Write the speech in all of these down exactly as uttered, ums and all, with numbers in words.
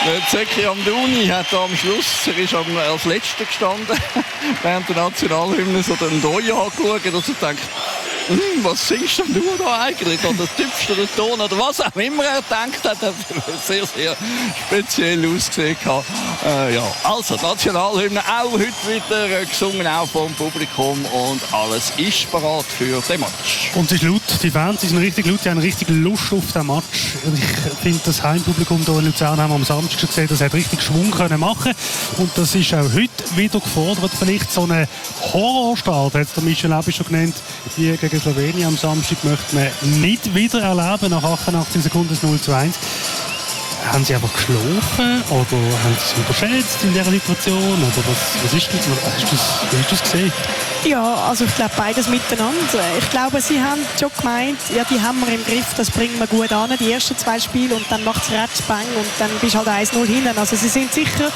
Der Zeki Amdouni hat da am Schluss, er ist als Letzter gestanden, während der Nationalhymne so den Doja angeschaut und so denkt, hm, was singst denn du da eigentlich? Oder tippst du den Ton oder was auch immer er gedacht hat, hat sehr, sehr speziell ausgesehen. Äh, ja. Also, Nationalhymne auch heute wieder gesungen, auch vom Publikum und alles ist bereit für den Match. Und es ist laut, die Fans sind richtig laut, die haben richtig Lust auf den Match. Ich finde, das Heimpublikum hier in Luzern haben wir am Samstag schon gesehen, das hat richtig Schwung können machen und das ist auch heute wieder gefordert. Vielleicht so einen Horrorstart, hat der Michel Aebi schon genannt, wie gegen Slowenien am Samstag möchte man nicht wieder erleben, nach achtundachtzig Sekunden null zu eins. Haben sie einfach geschlafen oder haben sie es überschätzt in dieser Situation? Oder was, was ist das? Hast du das, wie hast du das gesehen? Ja, also ich glaube beides miteinander. Ich glaube, sie haben schon gemeint, ja, die haben wir im Griff, das bringen wir gut an, die ersten zwei Spiele und dann macht es Ratschbang und dann bist du halt eins null hinten. Also sie sind sicher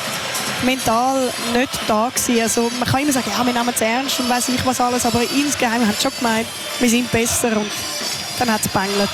mental nicht da gewesen. Also man kann immer sagen, ja, wir nehmen es ernst und weiss ich was alles, aber insgeheim haben sie schon gemeint, wir sind besser und dann hat es gebängelt.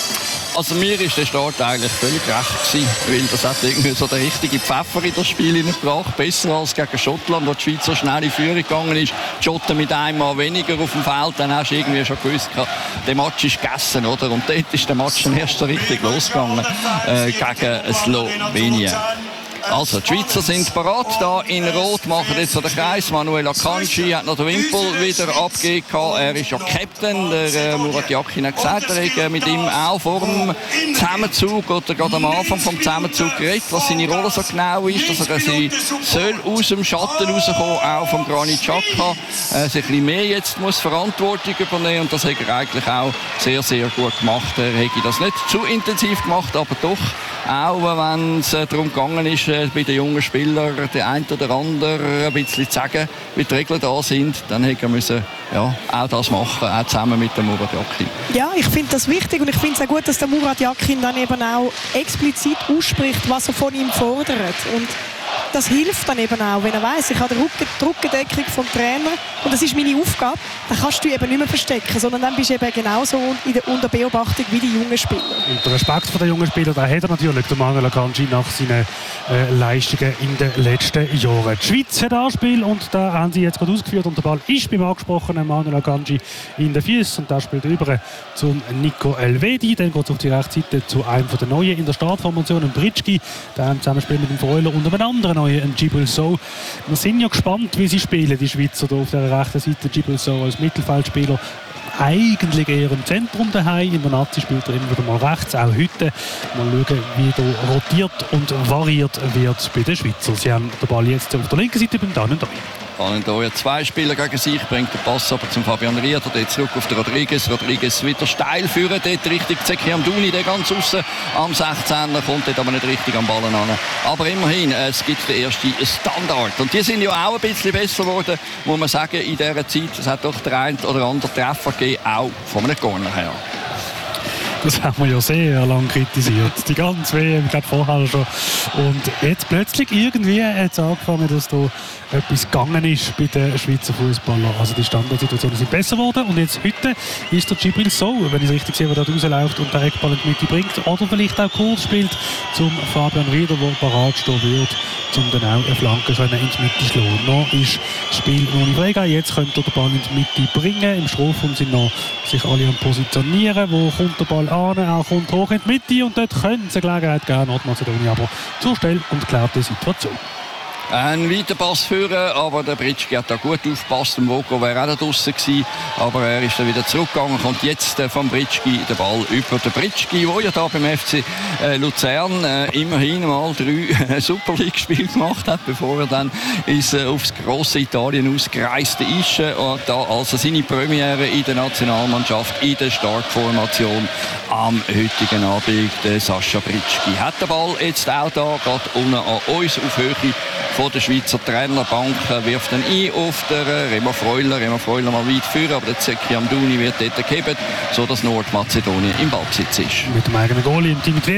Also mir ist der Start eigentlich völlig recht gewesen, weil das hat irgendwie so der richtige Pfeffer in das Spiel hineingebracht. Besser als gegen Schottland, wo die Schweiz so schnell in Führung gegangen ist. Die Schotten mit einem Mann weniger auf dem Feld, dann hast du irgendwie schon gewusst, der Match ist gegessen, oder? Und dort ist der Match dann erst so richtig losgegangen äh, gegen Slowenien. Also, die Schweizer sind parat. Da in Rot machen jetzt so den Kreis. Manuel Akanji hat noch den Wimpel wieder abgegeben. Er ist ja Captain. Der äh, Murat Yakin hat gesagt, er hat mit ihm auch vor dem Zusammenzug oder gerade am Anfang vom Zusammenzug geredet, was seine Rolle so genau ist, dass er sie soll aus dem Schatten rauskommen, auch vom Granit Xhaka, äh, sich ein bisschen mehr jetzt muss Verantwortung übernehmen und das hat er eigentlich auch sehr, sehr gut gemacht. Er hätte das nicht zu intensiv gemacht, aber doch, auch wenn es äh, darum gegangen ist, äh, bei den jungen Spielern der eine oder andere ein bisschen zu sagen, wie die Regeln da sind, dann hätte er müssen, ja, auch das machen, auch zusammen mit dem Murat Yakin. Ja, ich finde das wichtig und ich finde es auch gut, dass der Murat Yakin dann eben auch explizit ausspricht, was er von ihm fordert. Und das hilft dann eben auch, wenn er weiss, ich habe die Rückendeckung vom Trainer und das ist meine Aufgabe, dann kannst du eben nicht mehr verstecken, sondern dann bist du eben genauso in der, unter Beobachtung wie die jungen Spieler. Und der Respekt vor den jungen Spielern, den hat er natürlich, der Manuel Akanji, nach seinen äh, Leistungen in den letzten Jahren. Die Schweiz hat Anspiel und da haben sie jetzt gerade ausgeführt und der Ball ist beim angesprochenen Manuel Akanji in den Füßen und der spielt über zum Nico Elvedi, dann geht es auf die rechte Seite zu einem der Neuen in der Startformation, dem Britschki, der im Zusammenspiel mit dem Freuler und einem anderen Neuen, Djibril Sow. Wir sind ja gespannt, wie sie spielen, die Schweizer hier auf der rechten Seite. Djibril Sow als Mittelfeldspieler eigentlich eher im Zentrum daheim. In der Nazi spielt er immer wieder mal rechts, auch heute. Mal schauen, wie da rotiert und variiert wird bei den Schweizern. Sie haben den Ball jetzt auf der linken Seite beim Danendai. Danendai zwei Spieler gegen sich, bringt den Pass aber zum Fabian Rieder, dort zurück auf den Rodriguez. Rodriguez wieder steil führen, dort richtig Zeki Amdouni, der ganz außen am sechzehner, kommt dort aber nicht richtig am Ballen an. Aber immerhin, es gibt den ersten Standard. Und die sind ja auch ein bisschen besser geworden, muss man sagen, in dieser Zeit. Es hat doch der ein oder andere Treffer gegeben, auch von einem Corner her. Das haben wir ja sehr lange kritisiert. Die ganze W M, ich glaube vorher schon. Und jetzt plötzlich irgendwie hat es angefangen, dass da etwas gegangen ist bei den Schweizer Fußballern. Also die Standardsituationen sind besser geworden. Und jetzt heute ist der Djibril Sow, wenn ich es richtig sehe, der da rausläuft und den Eckball in die Mitte bringt. Oder vielleicht auch kurz spielt zum Fabian Rieder, der parat stehen wird, um dann auch eine Flanke in die Mitte zu schlagen. Noch ist das Spiel noch nicht freigegeben. Jetzt könnte er den Ball in die Mitte bringen. Im Strafraum sind noch sich alle am Positionieren. Wo kommt der Ball an? Er kommt hoch in die Mitte und dort könnte es eine Gelegenheit geben, Nordmazedonien aber zur Stelle und klärt die Situation. Ein Weiterpass führen, aber der Britschki hat da gut aufgepasst. Der Vogo wäre auch da draussen gewesen, aber er ist dann wieder zurückgegangen. Kommt jetzt äh, vom Britschki der Ball über den Britschki, der ja da beim F C äh, Luzern äh, immerhin mal drei Super League-Spiele gemacht hat, bevor er dann ist, äh, aufs grosse Italien ausgereist ist. Äh, und da also seine Premiere in der Nationalmannschaft, in der Startformation am heutigen Abend. Der Sascha Britschki hat den Ball jetzt auch da, geht unten an uns auf Höhe von der Schweizer Trainerbank, wirft dann ein auf der Remo Freuler. Remo Freuler mal weit führen, aber der Zeki Amdouni wird dort gegeben, sodass Nordmazedonien im Ballbesitz ist. Mit dem eigenen Goalie, Dimitrievski,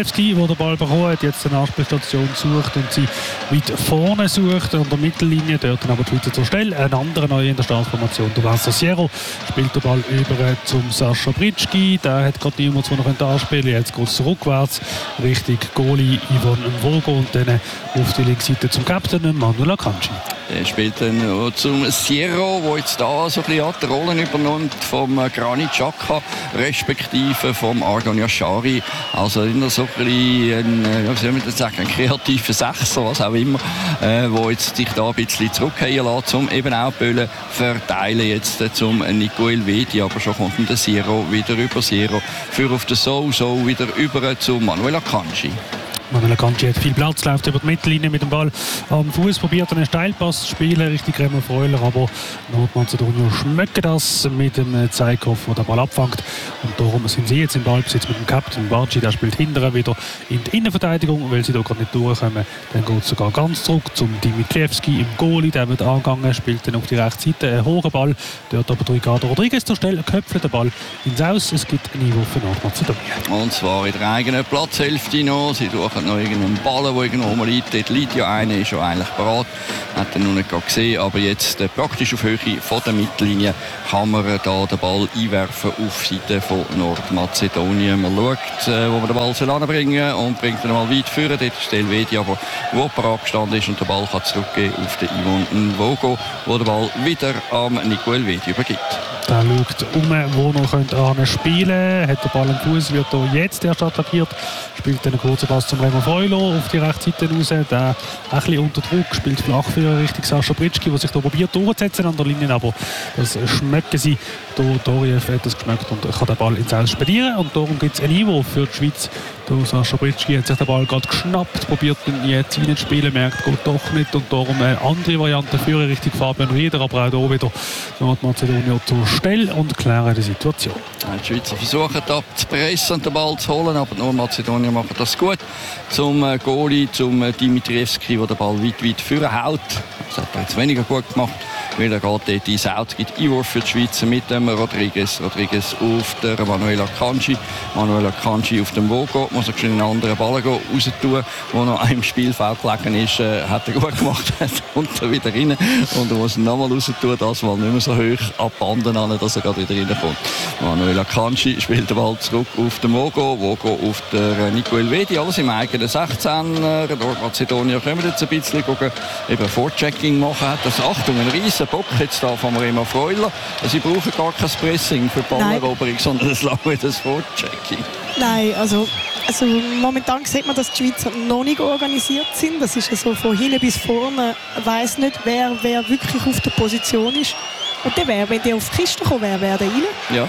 Dimitrievski, der den Ball bekommen hat, jetzt eine Anspielstation sucht und sie weit vorne sucht, an der Mittellinie, dort dann aber die Schweizer zur Stelle. Ein anderer neu in der Startformation, der Vincent Sierro, spielt den Ball über zum Sascha Britschki, der hat gerade niemand, der noch anspielen könnte, jetzt geht es rückwärts, Richtung Goalie Ivan Mvogo und dann auf die linke Seite zum Captain Manuel Akanji. Er spielt dann zum Sierro, der jetzt da so ein bisschen die Rollen übernimmt vom Granit Xhaka, respektive vom Argon Yashari. Also immer so ein bisschen ein, wie soll man das sagen, ein kreativer Sechser, was auch immer, äh, wo jetzt sich da ein bisschen zurückgehen lässt, um eben auch Böllen verteilen jetzt äh, zum Nico Elvedi. Aber schon kommt der Sierro wieder über Sierro, für auf den So, So wieder über zu Manuel Akanji. Manuel Akanji hat viel Platz, läuft über die Mittellinie mit dem Ball am Fuß, probiert einen Steilpass zu spielen, Richtung Remo Freuler, aber Nordmazedonien schmeckt das mit dem Zeighoff, der den Ball abfängt. Und darum sind sie jetzt im Ballbesitz mit dem Captain Barci, der spielt hinterher wieder in die Innenverteidigung, weil sie da gerade nicht durchkommen. Dann geht es sogar ganz zurück zum Dimitrievski im Goalie, der wird angegangen, spielt dann auf die rechte Seite einen hohen Ball, dort aber Ricardo Rodriguez zur Stelle, köpft den Ball ins Aus, es gibt einen Einwurf für Nordmazedonien. Und zwar in der eigenen Platzhälfte noch, sie suchen noch irgendeinen Ball, der irgendwo liegt. Dort liegt ja einer, ist schon eigentlich bereit. Hat er noch nicht gesehen, aber jetzt äh, praktisch auf Höhe von der Mittellinie kann man äh, da den Ball einwerfen auf die Seite von Nordmazedonien. Man schaut, äh, wo man den Ball soll anbringen und bringt ihn mal weit führen. Dort ist der Elvedi, aber wo parat gestanden ist und der Ball kann zurückgehen auf den Ivan Mvogo, wo der Ball wieder am Nico Elvedi übergibt. Der schaut um, wo noch spielen könnte. Hat den Ball am Fuß, wird hier jetzt erst attackiert. Spielt einen kurzen Pass zum Remo Freuler auf die rechte Seite raus. Der ein bisschen unter Druck, spielt flach für Richtung Sascha Britschki, der sich hier probiert durchzusetzen an der Linie. Aber das schmecken sie. Doriev hat das geschmeckt und kann den Ball ins Aus spedieren. Und darum gibt es einen Einwurf für die Schweiz. Der Sascha Britschki hat sich den Ball gerade geschnappt, probiert ihn jetzt reinzuspielen, merkt, geht doch nicht. Und darum eine andere Variante für Richtung Fabian Rieder. Aber auch hier wieder Nordmazedonien zur Stelle und klären die Situation. Die Schweizer versuchen da zu pressen und den Ball zu holen, aber die Nordmazedonier machen das gut. Zum Goalie, zum Dimitrievski, der den Ball weit, weit vorne haut. Das hat er jetzt weniger gut gemacht, weil er geht dort ins Out. Es gibt Einwurf für die Schweizer mit dem Rodriguez. Rodriguez auf der Manuel Akanji. Manuel Akanji auf dem Mvogo. Muss er einen anderen Ball raus tun, der noch im Spielfeld gelegen ist. Äh, hat er gut gemacht, und er wieder rein. Und er muss ihn nochmal raus tun, das mal nicht mehr so hoch ab Banden an, dass er gerade wieder reinkommt. Manuel Akanji spielt den Ball zurück auf den Mvogo. Mvogo auf der Nico Elvedi. Alles im eigenen sechzehner. Nordmazedonier können jetzt ein bisschen gucken, eben Vorchecking machen. Das, Achtung, ein riesen Bock jetzt da von Remo Freuler. Sie brauchen gar kein Pressing für Balleroberung, sondern es lange das Vorchecking. Nein, also, also momentan sieht man, dass die Schweizer noch nicht organisiert sind. Das ist also von hinten bis vorne. Ich weiss nicht, wer, wer wirklich auf der Position ist. Und der wäre, wenn der auf die Kiste kommt, wer wäre der rein? Ja.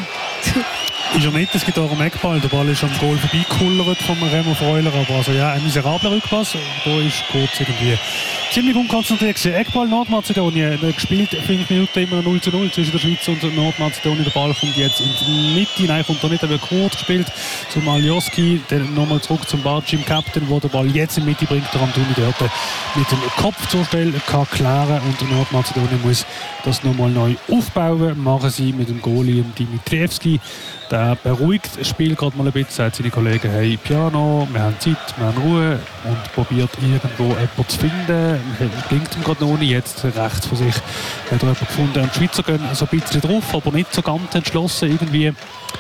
Ist er nicht, es gibt auch einen Eckball. Der Ball ist am Goal vorbeikullert vom Remo Freuler. Aber also ja, ein miserabler Rückpass. Da ist kurz irgendwie ziemlich unkonzentriert. Eckball Nordmazedonien gespielt, fünf Minuten immer null zu null zwischen der Schweiz und Nordmazedonien. Der Ball kommt jetzt in die Mitte. Nein, kommt da nicht, er wird kurz gespielt zum Alioski. Dann nochmal zurück zum Barci, im Captain, wo der Ball jetzt in die Mitte bringt. Der Antoni dort mit dem Kopf zur Stelle kann klären und Nordmazedonien muss das nochmal neu aufbauen. Machen sie mit dem Goalie Dimitrievski. Der beruhigt das Spiel gerade mal ein bisschen, sagt seine Kollegen, hey, Piano, wir haben Zeit, wir haben Ruhe und probiert irgendwo jemanden zu finden. Klingt ihm gerade noch nicht, jetzt rechts von sich hat er jemanden gefunden. Und die Schweizer gehen so ein bisschen drauf, aber nicht so ganz entschlossen. Irgendwie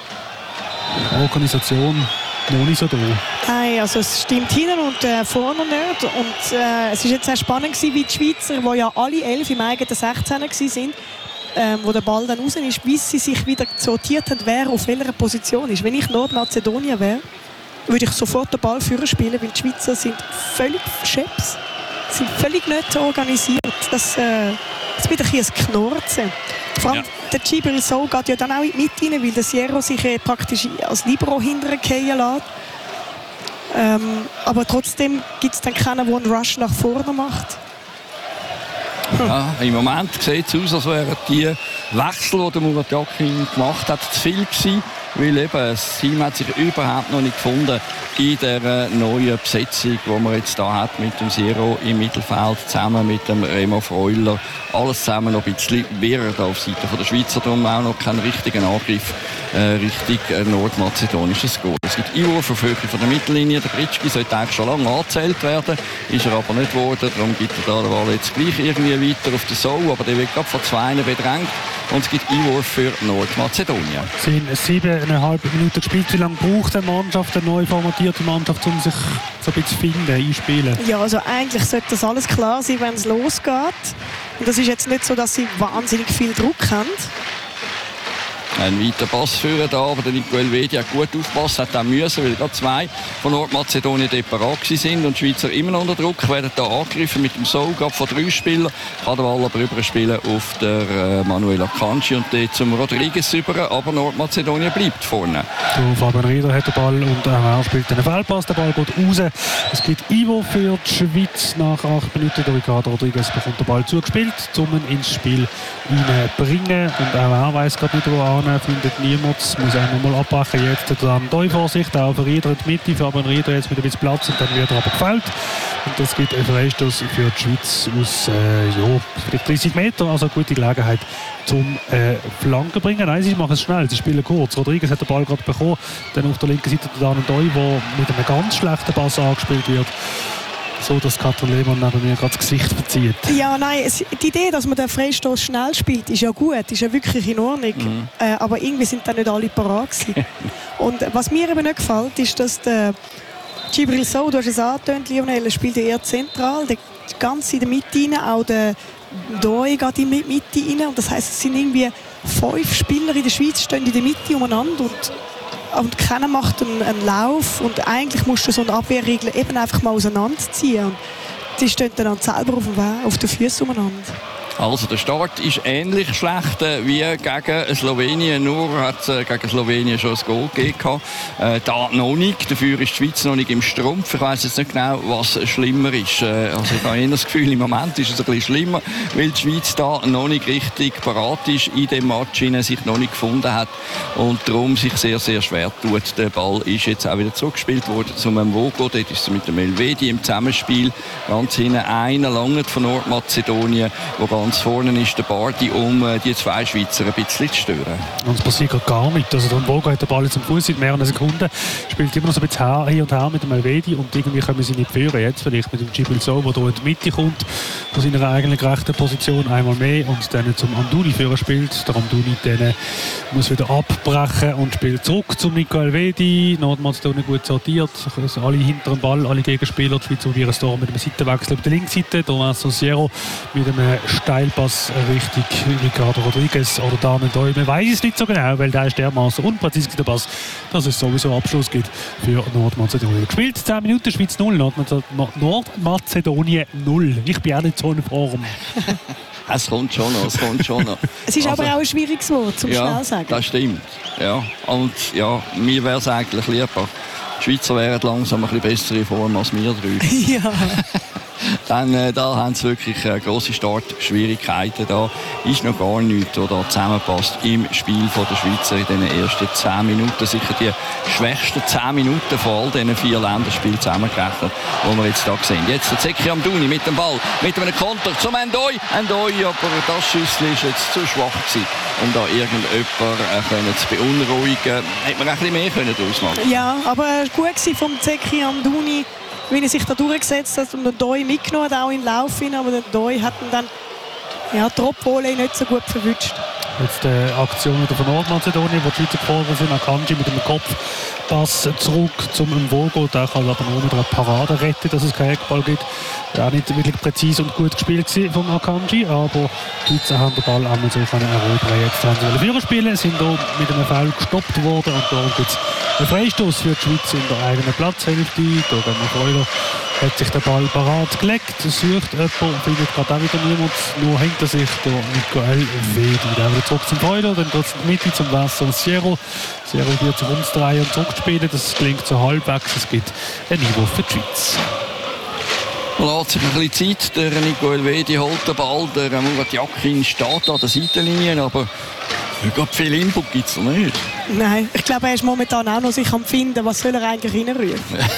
Organisation noch nicht so da. Nein, also es stimmt hinten und äh, vorne nicht. Und äh, es war jetzt sehr spannend gewesen, wie die Schweizer, die ja alle elf im eigenen sechzehner waren, Ähm, wo der Ball dann raus ist, bis sie sich wieder sortiert haben, wer auf welcher Position ist. Wenn ich Nordmazedonien wäre, würde ich sofort den Ball führen spielen, weil die Schweizer sind völlig scheps, sind völlig nicht organisiert. Das, äh, das wird ein bisschen ein Knurzen. Vor allem ja. Der Djibril Sow geht ja dann auch mit rein, weil der Sierro sich äh, praktisch als Libero hintergehen lässt. Ähm, aber trotzdem gibt es dann keinen, der einen Rush nach vorne macht. Ja, im Moment sieht es aus, als wären die Wechsel, die der Murat Yakin gemacht hat, zu viel gewesen. weil eben das Team hat sich überhaupt noch nicht gefunden in der neuen Besetzung, die man jetzt da hat mit dem Zero im Mittelfeld zusammen mit dem Remo Freuler. Alles zusammen noch ein bisschen wirr auf Seite der Schweizer, darum auch noch keinen richtigen Angriff äh, Richtung äh, nordmazedonisches Goal. Es gibt Einwurf auf Höhe von der Mittellinie. Der Britschki sollte eigentlich schon lange angezählt werden, ist er aber nicht geworden. Darum gibt er da den Ball jetzt gleich irgendwie weiter auf den Sau, aber der wird gerade von zwei bedrängt. Und es gibt Einwurf für Nordmazedonien. Es sind siebeneinhalb Minuten gespielt. Wie lange braucht eine Mannschaft, eine neu formatierte Mannschaft, um sich so ein bisschen zu finden, einspielen? Ja, also eigentlich sollte das alles klar sein, wenn es losgeht. Und das ist jetzt nicht so, dass sie wahnsinnig viel Druck haben. Ein weiter Pass führen da, aber der Nico Elvedi hat gut aufgepasst, hat auch müssen, weil gerade zwei von Nordmazedonien dort parat sind und die Schweizer immer noch unter Druck, werden da angegriffen mit dem Soul von drei Spielern, kann der Ball aber überspielen auf der äh, Manuel Akanji und dort zum Rodriguez über, aber Nordmazedonien bleibt vorne. Der Fabian Rieder hat den Ball und er spielt einen Fehlpass, der Ball geht raus. Es gibt Ivo für die Schweiz nach acht Minuten. Der Ricardo Rodriguez bekommt den Ball zugespielt, um ihn ins Spiel reinzubringen und auch er weiss gerade nicht, wo er findet niemand, muss er nochmal abbrechen. Jetzt dann Doi Vorsicht, auch für Rieder in die Mitte, Fabian Rieder jetzt mit ein bisschen Platz und dann wird er aber gefällt. Und das gibt einen Freistoß für die Schweiz aus äh, ja, vielleicht dreißig Meter, also eine gute Gelegenheit zum äh, Flanken bringen. Nein, sie machen es schnell, sie spielen kurz. Rodriguez hat den Ball gerade bekommen, dann auf der linken Seite dann Doi, der mit einem ganz schlechten Pass angespielt wird. So, dass Katrin Lehmann neben mir gerade das Gesicht verzieht. Ja, nein, es, die Idee, dass man den Freistoß schnell spielt, ist ja gut, ist ja wirklich in Ordnung. Mhm. Äh, aber irgendwie sind dann nicht alle parat gewesen. Und was mir eben nicht gefällt, ist, dass der Djibril Sow, du hast es angetönt, Lionel, spielt ja eher zentral, der ganz in der Mitte rein, auch der Doi geht in die Mitte rein. Und das heisst, es sind irgendwie fünf Spieler in der Schweiz stehen in der Mitte umeinander und und keiner macht einen, einen Lauf und eigentlich musst du so eine Abwehrregel eben einfach mal auseinanderziehen und die stehen dann selber auf, dem Weg, auf den Füßen umeinander. Also der Start ist ähnlich schlecht äh, wie gegen Slowenien, nur hat es äh, gegen Slowenien schon ein Goal gegeben. Äh, da noch nicht, dafür ist die Schweiz noch nicht im Strumpf. Ich weiss jetzt nicht genau, was schlimmer ist. Äh, also ich habe eher das Gefühl, im Moment ist es ein bisschen schlimmer, weil die Schweiz da noch nicht richtig parat ist in dem Match, sich noch nicht gefunden hat und darum sich sehr, sehr schwer tut. Der Ball ist jetzt auch wieder zurückgespielt worden zu Mvogo. Dort ist es mit dem Elvedi im Zusammenspiel. Ganz hinten einer langt von Nordmazedonien, wo ganz vorne ist der Bardi, um die zwei Schweizer ein bisschen zu stören. Und es passiert gar nichts. Also der Mvogo hat den Ball jetzt am Fuß seit mehreren Sekunden, spielt immer noch so ein bisschen hin und her mit dem Elvedi und irgendwie können sie nicht führen. Jetzt vielleicht mit dem Djibril Sow, der hier in die Mitte kommt, von seiner eigenen gerechten Position einmal mehr und dann zum Amdouni führen spielt. Der Amdouni dann muss wieder abbrechen und spielt zurück zum Nico Elvedi. Nordmazedonien gut sortiert. Also alle hinter dem Ball, alle Gegenspieler. Die Schweiz probieren es da mit einem Seitenwechsel auf der linken Seite. Der Vincent Siero mit einem Steilpass Richtung Ricardo Rodriguez oder Daniel Doi. Man weiß es nicht so genau, weil der ist dermaßen unpräzis der Pass, dass es sowieso Abschluss gibt für Nordmazedonien. Gespielt zehn Minuten, Schweiz null, Nordmazedonien null. Ich bin auch nicht so in Form. Es kommt schon noch, es kommt schon noch. Es ist also, aber auch ein schwieriges Wort, zum ja, schnell sagen. Das stimmt. Ja. Und ja, mir wäre es eigentlich lieber. Die Schweizer wären langsam ein bisschen besser in Form als wir drei. Ja. Dann, äh, da haben sie wirklich äh, grosse Startschwierigkeiten. Da ist noch gar nichts, was da zusammenpasst im Spiel von der Schweizer in den ersten zehn Minuten. Sicher die schwächsten zehn Minuten von all diesen vier Länderspielen zusammengerechnet, die wir jetzt da sehen. Jetzt der Zeki Amdouni mit dem Ball, mit einem Konter zum Ndoi. Ndoi, aber das Schüssel ist jetzt zu schwach gewesen, um da irgendjemanden äh, zu beunruhigen. Hätte man ein bisschen mehr können daraus machen. Ja, aber gut war vom Zeki Amdouni, wie er sich da durchgesetzt hat und den Doi mitgenommen hat, auch in den Lauf hin, aber der Doi hat ihn dann ja, Tropole nicht so gut verwünscht. Jetzt äh, Aktion von Nordmazedonien, wo die Schweizer gefordert sind. Akanji mit dem Kopfpass zurück zum Mvogo. Der kann aber nur mit einer Parade retten, dass es keinen Eckball gibt. Ja, nicht wirklich präzise und gut gespielt von Akanji, aber die Schweizer haben den Ball einmal so erobern. Jetzt haben sie Führer spielen, sind hier mit einem Foul gestoppt worden und darum gibt es einen Freistoß für die Schweiz in der eigenen Platzhälfte. Da gehen wir Freuler. Hat sich der Ball parat gelegt, sucht jemand, findet gerade auch wieder niemand, nur hinter sich der Nico Elvedi. Der wieder zurück zum Freuler, dann geht es in die Mitte zum Vincent Siero. Siero wird sich umdrehen und zurückspielen, das gelingt so halbwegs, es gibt ein Niveau für die Schweiz. Man lässt sich ein bisschen Zeit, der Nico Elvedi holt den Ball, der Murat Yakin steht an der Seitenlinie, aber Ja, viel Input gibt es noch nicht. Nein, ich glaube, er ist momentan auch noch sich am Finden, was soll er eigentlich reinrühren.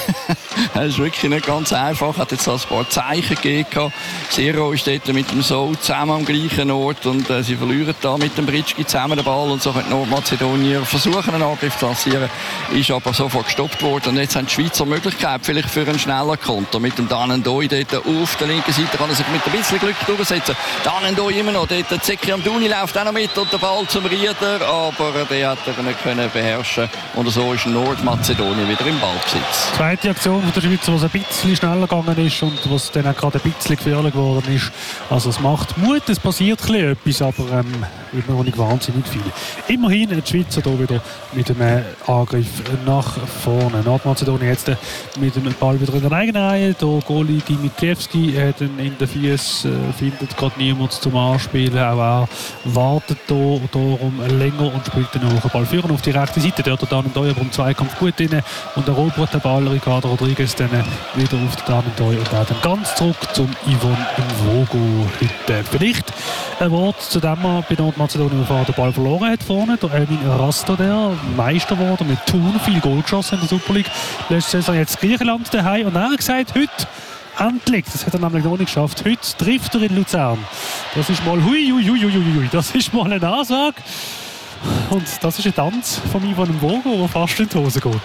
Das ist wirklich nicht ganz einfach. Er hat jetzt ein paar Zeichen gegeben. Zero ist dort mit dem Soul zusammen am gleichen Ort und äh, sie verlieren da mit dem Britschki zusammen den Ball und so können die Nordmazedonier versuchen, einen Angriff zu lancieren. Ist aber sofort gestoppt worden und jetzt haben die Schweizer Möglichkeit vielleicht für einen schneller Konter. Mit dem Danendoi dort auf der linken Seite kann er sich mit ein bisschen Glück durchsetzen. Danendoi immer noch, dort Zeki Amdouni läuft auch noch mit und der Ball zum Rieder, aber der hat er nicht können beherrschen und so ist Nordmazedonien wieder im Ballbesitz. Zweite Aktion von der Schweizer, was ein bisschen schneller gegangen ist und was dann auch gerade ein bisschen gefährlich geworden ist. Also es macht Mut, es passiert etwas, aber ähm, immer noch nicht wahnsinnig viel. Immerhin die Schweizer hier wieder mit einem Angriff nach vorne. Nordmazedonien jetzt äh, mit dem Ball wieder in der eigenen Reihe. Der Goalie Dimitrievski hat ihn in den Füßen, äh, findet gerade niemand zum Anspielen. Auch er wartet hier darum länger und spielt dann auch den Ball führen auf die rechte Seite. Dort dann und aber im Zweikampf gut drin und erobert den Ball. Ricardo Rodriguez dann wieder auf den Danendoi und dann ganz zurück zum Yvon Mvogo heute. Vielleicht ein Wort zu dem man bei Nordmazedonien vorher den Ball verloren hat vorne. Der Elvin Rasto, der Meister geworden mit Thun, viel Goal geschossen in der Super League. Letzte Saison jetzt Griechenland daheim und er hat gesagt, heute endlich, das hat er nämlich noch nicht geschafft, heute trifft er in Luzern. Das ist mal hui, hui, hui, hui, hui. Das ist mal eine Ansage. Und das ist ein Tanz von Yvon Mvogo, der fast in die Hose geht.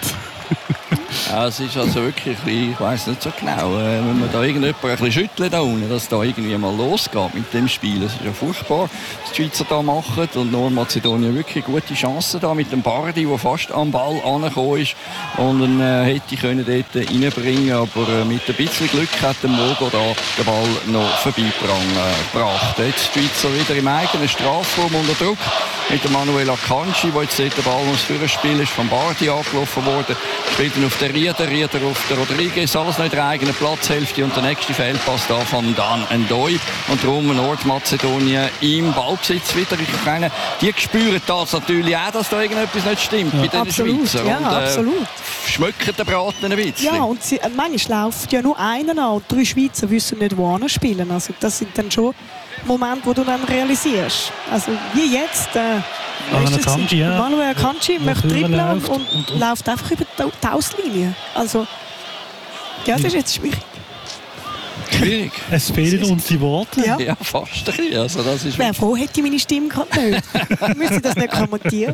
Ja, es ist also wirklich, ich weiß nicht so genau, äh, wenn man da irgendjemand ein bisschen schüttelt da unten, dass da irgendwie mal losgeht mit dem Spiel. Es ist ja furchtbar, was die Schweizer da machen und Nordmazedonien wirklich gute Chancen da mit dem Bardi, der fast am Ball angekommen ist und ihn äh, hätte können dort reinbringen, aber äh, mit ein bisschen Glück hat der Mogo da den Ball noch vorbeigebracht. Jetzt die Schweizer wieder im eigenen Strafraum unter Druck mit dem Manuel Akanji, der jetzt dort den Ball ums Führerspiel ist, vom Bardi angelaufen worden, spielt ihn auf der Rieder, Rieder auf der Rodriguez, alles noch in der eigenen Platzhälfte und der nächste Fehlpass da von Dan Ndoi und darum Nordmazedonien im Ballbesitz wieder. Ich meine, die spüren das natürlich auch, dass da irgendetwas nicht stimmt ja. bei den absolut, Schweizer ja, und äh, absolut. schmücken den Braten ein bisschen. Ja, und sie, manchmal läuft ja nur einer an und drei Schweizer wissen nicht, wo spielen. Also das sind dann schon Momente, wo du dann realisierst. Also wie jetzt äh, Manuel Akanji, ja. Manuel Akanji ja, möchte dribbeln und, und, und, und läuft einfach über die Auslinie. Also ja, das ist jetzt schwierig. Schwierig. Es fehlen uns die Worte. Ja, ja fast ein bisschen. Also das ist wer froh hätte meine Stimme gerade nicht. Ich müsste das nicht kommentieren.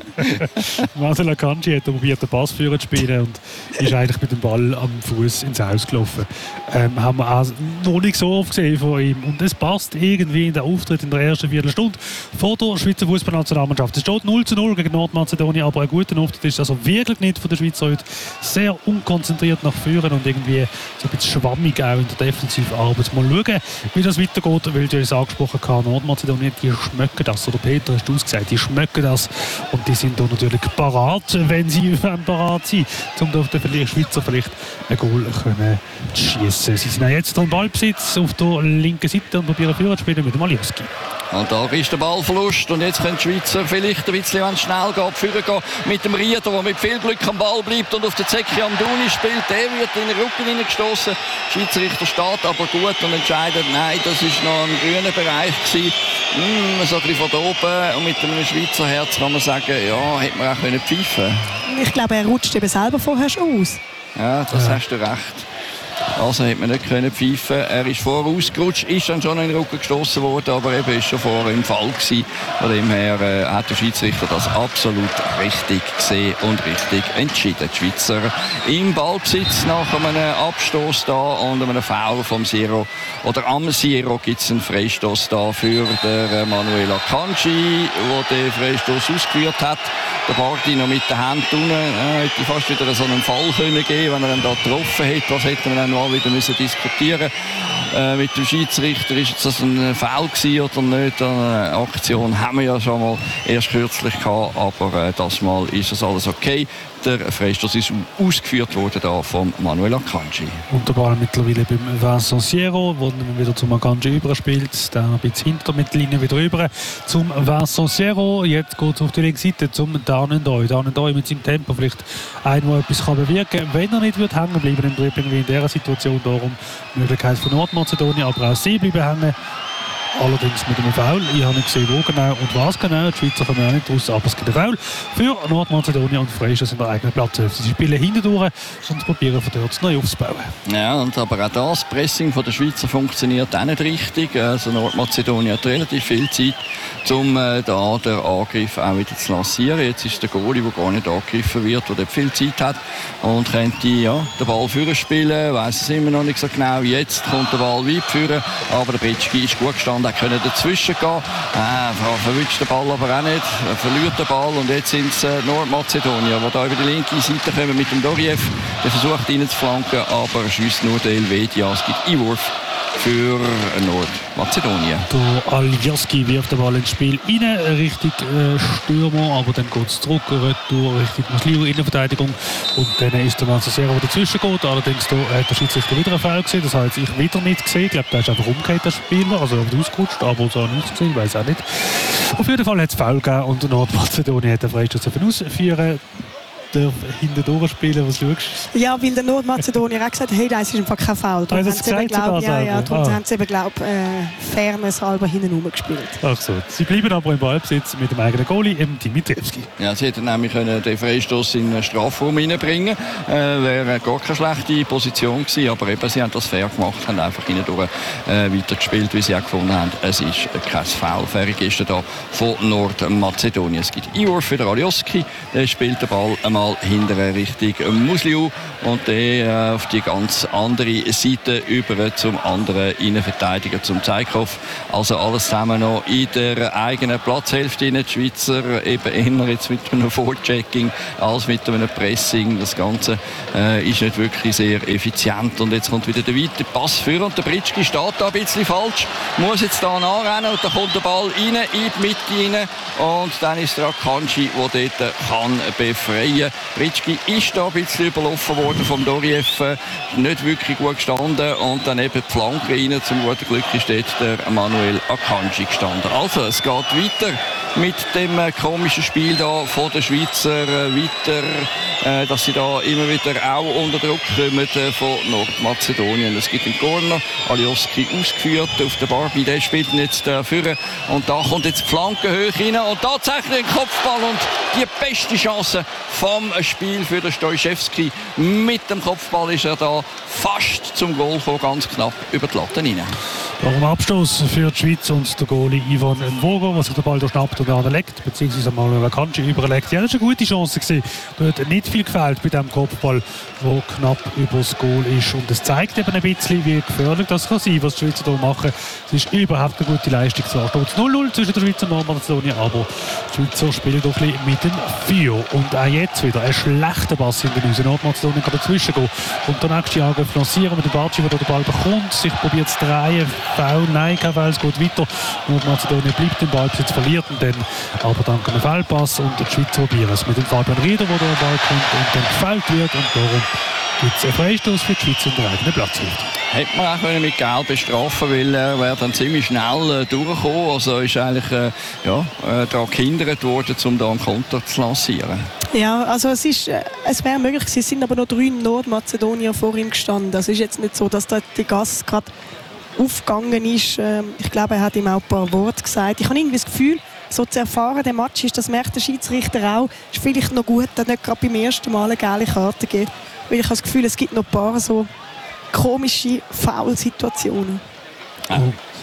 Manuel Akanji hat probiert, den Passführer zu spielen und ist eigentlich mit dem Ball am Fuß ins Haus gelaufen. Ähm, haben wir auch noch nicht so oft gesehen von ihm. Und es passt irgendwie in den Auftritt in der ersten Viertelstunde vor der Schweizer Fußballnationalmannschaft. Es steht null zu null gegen Nordmazedonien, aber ein guter Auftritt ist also wirklich nicht von der Schweizer heute. Sehr unkonzentriert nach vorne und irgendwie so ein bisschen schwammig auch in der Defensivarbeit. Mal schauen, wie das weitergeht, weil du es angesprochen hast, Nordmazedonien, die schmecken das, oder Peter, hast du es gesagt, die schmecken das und die sind da natürlich parat, wenn sie parat sind, um auf den Schweizer vielleicht ein Goal können schießen. Sie sind auch jetzt im Ballbesitz auf der linken Seite und probieren Führer zu spielen mit dem Alioski. Und da ist der Ballverlust und jetzt können die Schweizer vielleicht ein bisschen, wenn es schnell geht, führen gehen mit dem Rieder, der mit viel Glück am Ball bleibt und auf den Zeki Amdouni spielt. Der wird in den Rücken hineingestoßen. Der Schiedsrichter steht aber gut und entscheidet, nein, das war noch ein grüner Bereich gewesen. Mm, so ein bisschen von da oben und mit einem Schweizer Herz kann man sagen, ja, hätte man auch können pfeifen. Ich glaube, er rutscht eben selber vorher schon aus. Ja, das ja. hast du recht. Also hätte man nicht können pfeifen. Er ist vorausgerutscht, ist dann schon in den Rücken gestoßen worden, aber eben ist schon vorher im Fall gewesen. Von dem her äh, hat der Schiedsrichter das absolut richtig gesehen und richtig entschieden. Die Schweizer im Ballbesitz nach einem Abstoß da und einem Foul vom Zero oder am Zero gibt es einen Freistoß da für den Manuel Akanji, der den Freistoß ausgeführt hat. Der Bardi noch mit der Hand unten, äh, hätte fast wieder so einen Fall können geben, wenn er ihn da getroffen hätte. Was hätte man dann mal wieder müssen diskutieren äh, mit dem Schiedsrichter. Ist das ein Foul gewesen oder nicht? Eine Aktion haben wir ja schon mal erst kürzlich gehabt, aber äh, das Mal ist es alles okay. Der Freistoß ist ausgeführt worden da von Manuel Akanji. Und der Ball mittlerweile beim Vincent Sierro, wo man wieder zum Akanji überspielt. Dann ein bisschen hinter der Mittellinie wieder rüber zum Vincent Sierro. Jetzt geht es auf die linke Seite zum Danendoi. Danendoi mit seinem Tempo vielleicht einmal etwas kann bewirken kann, wenn er nicht wird hängen bleiben im Dribbling wie in dieser Situation. Darum die Möglichkeit von Nordmazedonien, aber auch sie bleiben hängen. allerdings mit einem Foul. Ich habe nicht gesehen, wo genau und was genau. Die Schweizer kommen auch nicht raus, aber es gibt einen Foul für Nordmazedonien und Freistoß in der eigenen Platzhälfte. Sie spielen hinten durch und probieren von dort neu aufzubauen. Ja, und aber auch das Pressing von der Schweizer funktioniert auch nicht richtig. Also Nordmazedonien hat relativ viel Zeit, um äh, da den Angriff auch wieder zu lancieren. Jetzt ist der Goalie, der gar nicht angegriffen wird, der dort viel Zeit hat und könnte ja, den Ball führen spielen. Weiss es immer noch nicht so genau. Jetzt kommt der Ball weit führen, aber der Britschki ist gut gestanden, er konnte dazwischen gehen. Äh, verwünscht den Ball aber auch nicht, er verliert den Ball und jetzt sind es äh, Nordmazedonier, die da über die linke Seite kommen mit dem Doriev. Der versucht ihn zu flanken, aber schießt nur der Helvetia. Es gibt Einwurf für Nordmazedonien. Der Aljaski wirft den Ball ins Spiel rein, Richtung äh, Stürmer, aber dann geht es zurück, retour Richtung Musliu, Innenverteidigung und dann ist der Manzasero, der dazwischen geht. Allerdings da hat der Schiedsrichter wieder einen Foul gesehen, das habe ich wieder nicht gesehen. Ich glaube, der ist einfach umgekehrt, der Spieler, also ausgerutscht, aber so nichts gesehen, ich weiß auch nicht. Auf jeden Fall hat es Foul gegeben und Nordmazedonien hat den Freistoß ausführen. Hinten durchspielen, was schaust du? Ja, weil der Nordmazedonier auch gesagt hat, hey, das ist einfach kein Foul. Darum also haben sie eben, glaub, ja, ja, darum ah. haben sie eben, glaub, äh, Fairness halber hinten rumgespielt. Ach so. Sie bleiben aber im Ballbesitz mit dem eigenen Goalie, im Dimitrievski. Ja, sie hätten nämlich können den Freistoß in den Strafraum reinbringen können. Äh, wäre gar keine schlechte Position gewesen, aber eben, sie haben das fair gemacht, haben einfach hindurch äh, weitergespielt, wie sie auch gefunden haben. Es ist kein Foul. Fertig ist er da von Nordmazedonien. Es gibt Einwurf für den Alioski, der spielt den Ball einmal hinterher Richtung Musliu und der äh, auf die ganz andere Seite über zum anderen Innenverteidiger, zum Zeikhoff. Also alles zusammen noch in der eigenen Platzhälfte. Die Schweizer eben eher jetzt mit einem Vorchecking als mit einem Pressing. Das Ganze äh, ist nicht wirklich sehr effizient. Und jetzt kommt wieder der weite Pass für und der Britschki steht da ein bisschen falsch, muss jetzt da nachrennen und dann kommt der Ball rein, in die Mitte rein und dann ist der Akanji, der dort kann befreien. Britschki ist da ein bisschen überlaufen worden vom Doriev, nicht wirklich gut gestanden und dann eben die Flanke rein. Zum guten Glück ist dort der Manuel Akanji gestanden. Also es geht weiter mit dem komischen Spiel da von den Schweizer weiter, äh, dass sie da immer wieder auch unter Druck kommen von Nordmazedonien. Es gibt einen Corner, Alioski ausgeführt auf der Barbie, der spielt ihn jetzt äh, führen und da kommt jetzt die Flanke hoch rein und tatsächlich ein Kopfball und die beste Chance vom Spiel für den Stojczewski. Mit dem Kopfball ist er da fast zum Goal gekommen, ganz knapp über die Latte rein. Nach dem Abstoß für die Schweiz und der Goalie Ivan Nvogo, der sich den Ball schnappt und anlegt, beziehungsweise mal eine Kanji überlegt. Ja, das war eine gute Chance gewesen. Da hat nicht viel gefehlt bei diesem Kopfball, der knapp über das Goal ist. Und es zeigt eben ein bisschen, wie gefährlich das kann sein, was die Schweizer hier machen. Es ist überhaupt eine gute Leistung. Zwar steht es null null zwischen der Schweiz und Nordmazedonien, aber die Schweizer spielen doch ein bisschen mit dem Feuer. Und auch jetzt wieder ein schlechter Pass in den Hause. Nordmazedonien kann dazwischen gehen. Und der nächste Angriff lancieren mit dem Barci, der den Ball bekommt, sich probiert zu drehen. Foul, nein, kein Foul, es geht weiter. Nordmazedonien bleibt im Ballbesitz, verliert ihn dann. Aber dann kommt ein Foulpass und die Schweizer probieren es mit dem Fabian Rieder, der den Ball kommt und dann gefällt wird. Und darum gibt es einen Freistoß für die Schweiz in der eigenen Platzhälfte. Hätte man auch mit Gelb bestrafen können, weil er wäre dann ziemlich schnell äh, durchgekommen. Also ist eigentlich äh, ja, äh, daran gehindert worden, um da einen Konter zu lancieren. Ja, also es, ist, äh, es wäre möglich gewesen, es sind aber noch drei Nordmazedonier vor ihm gestanden. Das ist jetzt nicht so, dass da die Gas gerade aufgegangen ist. Ähm, ich glaube, er hat ihm auch ein paar Worte gesagt. Ich habe irgendwie das Gefühl, so zu erfahren, der Match ist, das merkt der Schiedsrichter auch, ist vielleicht noch gut, dass nicht gerade beim ersten Mal eine gelbe Karte gibt. Weil ich habe das Gefühl, es gibt noch ein paar so komische Foul-Situationen. Oh.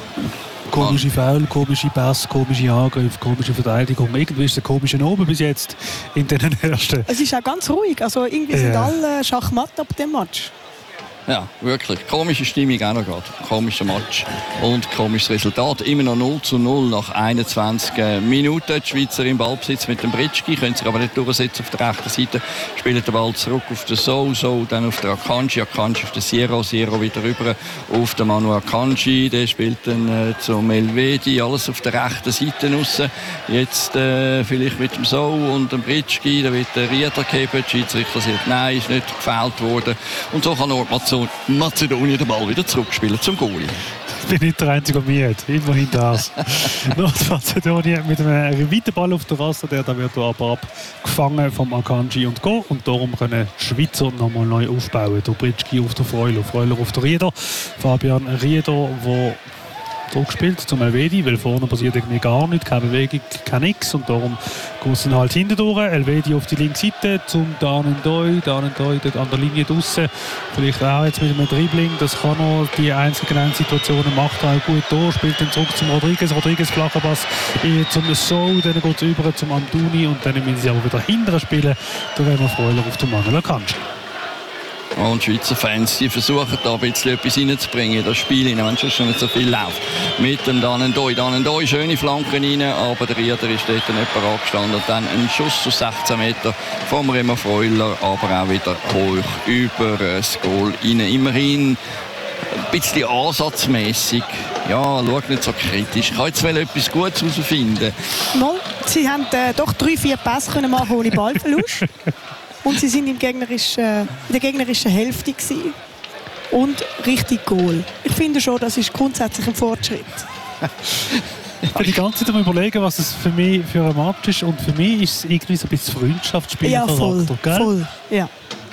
Komische Foul, komische Pass, komische Angriffe, komische Verteidigung. Irgendwie ist es ein komischer Oben bis jetzt in den ersten. Es ist auch ganz ruhig. Also irgendwie sind ja. alle Schachmatt ab dem Match. Ja, wirklich. Komische Stimmung auch noch gerade. Komischer Match und komisches Resultat. Immer noch null zu null nach einundzwanzig Minuten. Die Schweizer im Ballbesitz mit dem Britschki, können sich aber nicht durchsetzen auf der rechten Seite. Spielen den Ball zurück auf den So, So, dann auf den Akanji, Akanji auf den Sierra, Sierra wieder rüber auf den Manu Akanji. Der spielt dann äh, zum Elvedi, alles auf der rechten Seite raus. Jetzt äh, vielleicht mit dem So und dem Britschki, da wird der Rieder geben. Die Schiedsrichter sagt, nein, ist nicht gefällt worden. Und so kann Nordmazedonien Mazedonien den Ball wieder zurückspielen zum Goalie. Ich bin nicht der Einzige, der hat. Immerhin das. Nordmazedonien mit einem weiten Ball auf der Rasse, der da wird aber abgefangen vom Akanji und Go. Und darum können die Schweizer nochmal neu aufbauen. Der Britschki auf der Freuler, Freuler auf der Rieder. Fabian Rieder, der zurückgespielt zum Elvedi, weil vorne passiert irgendwie gar nichts, keine Bewegung, kein Nix und darum geht es halt hinten durch. Elvedi auf die linke Seite zum Danendoi, Danendoi dort an der Linie draussen, vielleicht auch jetzt mit einem Dribbling, das kann noch die einzelnen Situationen, macht er auch gut durch, spielt dann zurück zum Rodriguez, Rodriguez flacher Pass zum Sow, dann geht es über zum Amdouni und dann müssen sie aber wieder hinterher spielen, da werden wir Freuler auf den Manuel Akanji. Und die Schweizer Fans, die versuchen da ein bisschen etwas reinzubringen in das Spiel, wenn es schon nicht so viel läuft. Mit dem Danendoi. Danendoi, schöne Flanken rein, aber der Rieder ist dort nicht parat gestanden. Und dann ein Schuss aus sechzehn Meter vom Remo Freuler, aber auch wieder hoch über das Goal rein. Immerhin ein bisschen ansatzmäßig. Ja, schau nicht so kritisch. Ich kann jetzt wel etwas Gutes herausfinden. Mal, sie haben äh, doch drei, vier Pässe können machen ohne Ballverlust. Und sie sind im gegnerischen, in der gegnerischen Hälfte gewesen. Und richtig Goal. Ich finde schon, das ist grundsätzlich ein Fortschritt. Ich bin die ganze Zeit am überlegen, was es für mich für ein Match ist. Und für mich ist es irgendwie so ein bisschen Freundschaftsspiel. Ja, voll. voll ja.